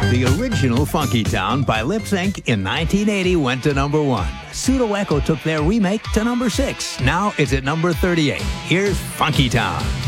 The original Funky Town by Lip Sync in 1980 went to number 1. Pseudo Echo took their remake to number 6. Now it's at number 38. Here's Funky Town.